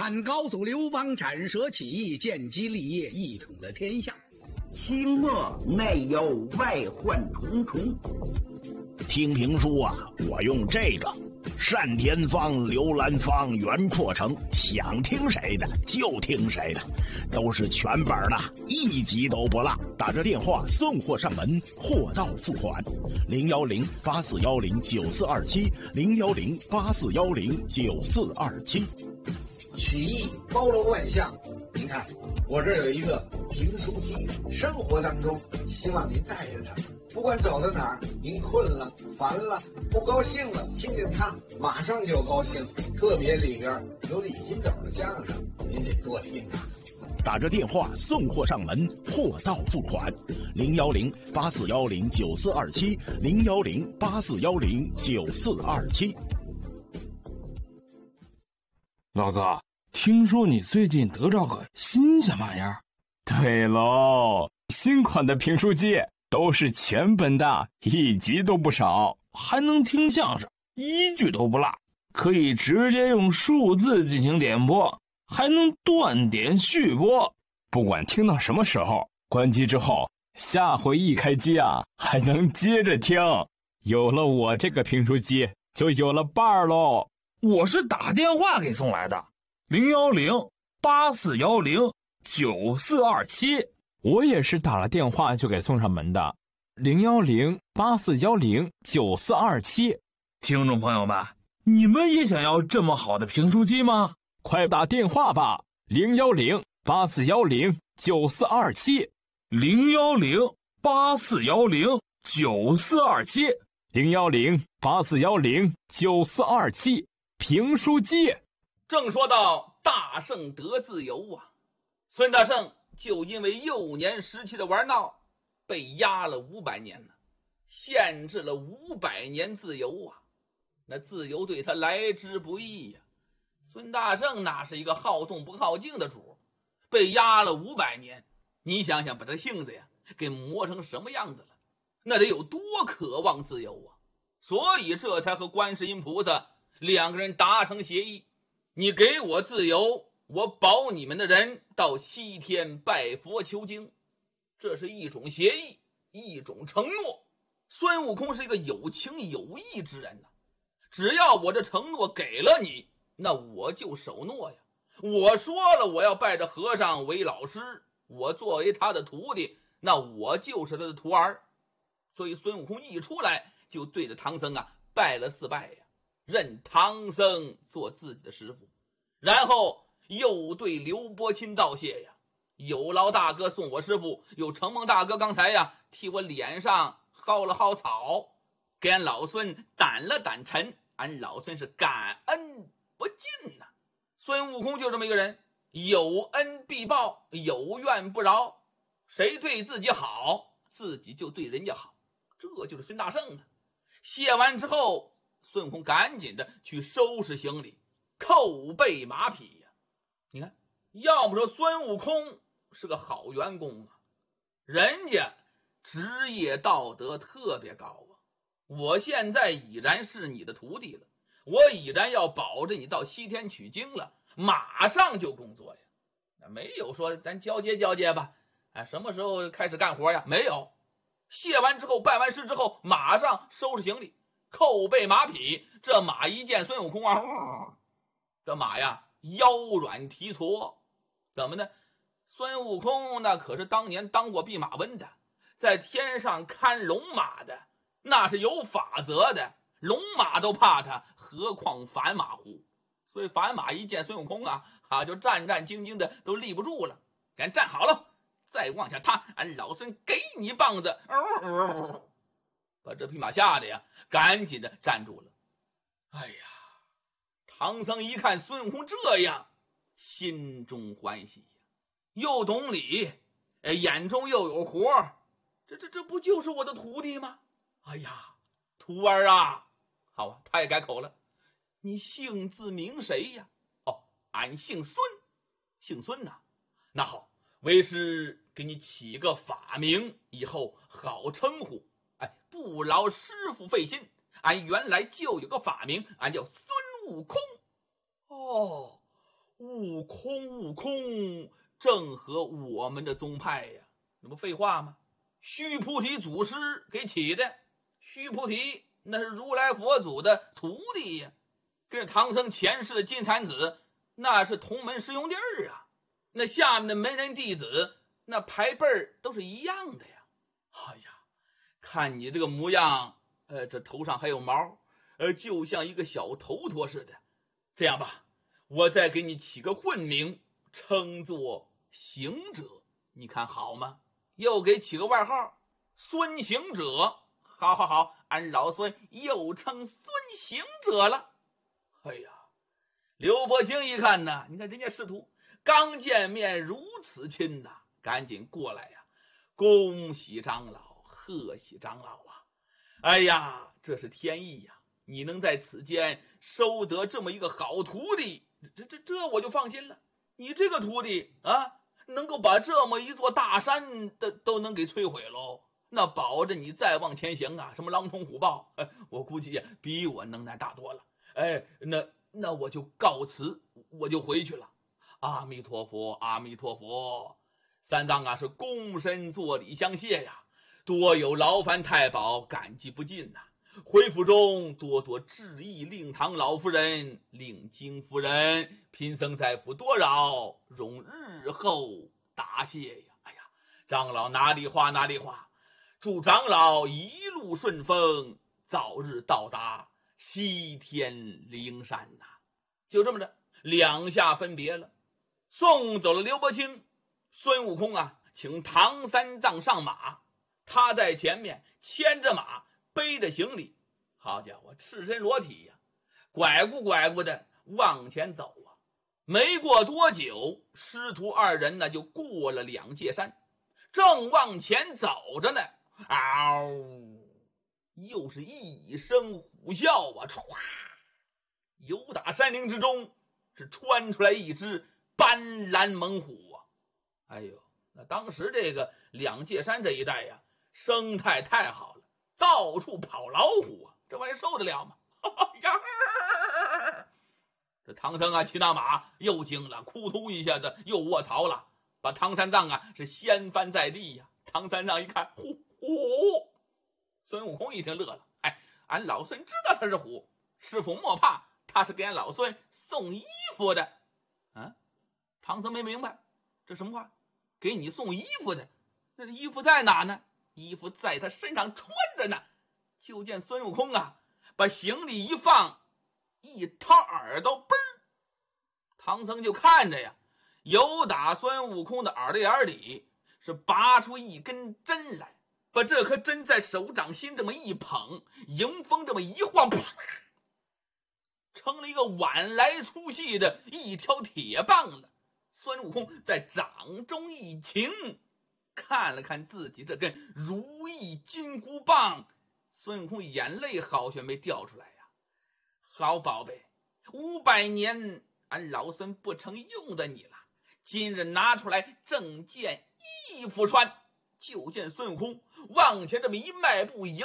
汉高祖刘邦斩蛇起义，建基立业，一统了天下。 清末内忧外患重重。 听评书啊，我用这个单田芳、刘兰芳、袁阔成，想听谁的就听谁的，都是全本的，一集都不落。打这电话送货上门，货到付款。010-8410-9427，010-8410-9427。 曲艺包罗万象，您看我这儿有一个评书机，生活当中希望您带着它，不管走到哪儿，您困了、烦了、不高兴了，听见它马上就高兴。特别里边有李金斗的相声，您得多听它。 打着电话送货上门，货到付款。010-8410-9427，010-8410-9427。 老哥，听说你最近得着个新鲜玩意儿？ 对喽，新款的评书机都是全本的，一集都不少， 还能听相声，一句都不落，可以直接用数字进行点播，还能断点续播。 不管听到什么时候，关机之后，下回一开机啊，还能接着听。有了我这个评书机，就有了伴儿喽。 我是打电话给送来的，010-8410-9427。 我也是打了电话就给送上门的，010-8410-9427。 听众朋友们，你们也想要这么好的评书机吗？ 快打电话吧，010-8410-9427， 010-8410-9427， 010-8410-9427。评书机。 正说到大圣得自由啊，孙大圣就因为幼年时期的玩闹被压了500年呢，限制了500年自由啊。那自由对他来之不易呀。孙大圣那是一个好动不好静的主，被压了500年，你想想把他性子呀给磨成什么样子了，那得有多渴望自由啊。所以这才和观世音菩萨2个人达成协议，你给我自由，我保你们的人到西天拜佛求经。这是一种协议，一种承诺。孙悟空是一个有情有义之人只要我这承诺给了你，那我就守诺呀。我说了我要拜着和尚为老师，我作为他的徒弟，那我就是他的徒儿。所以孙悟空一出来就对着唐僧拜了4拜呀，认唐僧做自己的师傅。然后又对刘伯钦道谢呀，有劳大哥送我师傅，有承蒙大哥刚才替我脸上薅了薅草，给俺老孙掸了掸尘，俺老孙是感恩不尽呐。孙悟空就这么一个人，有恩必报，有怨不饶，谁对自己好，自己就对人家好，这就是孙大圣谢完之后，孙悟空赶紧的去收拾行李，扣备马匹呀。你看，要不说孙悟空是个好员工人家职业道德特别高我现在已然是你的徒弟了，我已然要保着你到西天取经了，马上就工作呀。没有说咱交接交接吧，什么时候开始干活呀？没有。谢完之后，拜完师之后，马上收拾行李，扣备马匹。这马一见孙悟空这马呀腰软蹄矬，怎么呢？孙悟空那可是当年当过弼马温的，在天上看龙马的，那是有法则的，龙马都怕他，何况反马乎？所以反马一见孙悟空就战战兢兢的都立不住了。赶站好了，再往下踏，俺老孙给你棒子！把这匹马吓得赶紧的站住了。哎呀，唐僧一看孙悟空这样，心中欢喜又懂礼，眼中又有活，这不就是我的徒弟吗？哎呀，徒儿好他也改口了，你姓字名谁呀？俺姓孙。姓孙那好，为师给你起个法名，以后好称呼。不劳师傅费心，俺原来就有个法名，俺叫孙悟空。悟悟空正合我们的宗派呀，那不废话吗？须菩提祖师给起的，须菩提那是如来佛祖的徒弟呀，跟唐僧前世的金蝉子那是同门师兄弟儿啊。那下面的门人弟子那排辈儿都是一样的呀。哎呀，看你这个模样，这头上还有毛，就像一个小头陀似的。这样吧，我再给你起个混名，称作行者，你看好吗？又给起个外号，孙行者。好好好，俺老孙又称孙行者了。哎呀，刘伯清一看呢，你看人家师徒刚见面如此亲呐，赶紧过来呀，恭喜长老，贺喜长老啊！哎呀，这是天意呀，你能在此间收得这么一个好徒弟，这我就放心了。你这个徒弟啊，能够把这么一座大山都能给摧毁喽，那保着你再往前行啊，什么狼虫虎豹，我估计比我能耐大多了。那我就告辞，我就回去了。阿弥陀佛，阿弥陀佛。三藏啊是躬身作礼相谢呀，多有劳烦太保，感激不尽呐。回府中多多致意，令堂老夫人，令金夫人，贫僧在府多扰，容日后答谢呀。哎呀，长老哪里话哪里话，祝长老一路顺风，早日到达西天灵山呐。就这么着，两下分别了，送走了刘伯清。孙悟空啊，请唐三藏上马，他在前面牵着马，背着行李，好家伙，赤身裸体呀，拐咕拐咕的往前走啊。没过多久，师徒二人呢就过了两界山，正往前走着呢，又是一声虎啸啊，唰！由打山林之中是窜出来一只斑斓猛虎啊！哎呦，那当时这个两界山这一带呀，生态太好了，到处跑老虎啊，这玩意受得了吗？这唐僧啊骑那马又惊了，扑突一下子又卧槽了，把唐三藏啊是掀翻在地呀。唐三藏一看，虎！孙悟空一听乐了，俺老孙知道他是虎，师傅莫怕，他是给俺老孙送衣服的。唐僧没明白这什么话，给你送衣服的，那衣服在哪呢？衣服在他身上穿着呢。就见孙悟空啊把行李一放，一掏耳朵，嘣儿，唐僧就看着呀，由打孙悟空的耳朵眼里是拔出一根针来，把这颗针在手掌心这么一捧，迎风这么一晃，成了一个碗来粗细的一条铁棒了。孙悟空在掌中一擎，看了看自己这根如意金箍棒，孙悟空眼泪好像没掉出来呀。好宝贝，500年俺老孙不曾用的你了，今日拿出来正件衣服穿。就见孙悟空往前这么一迈步，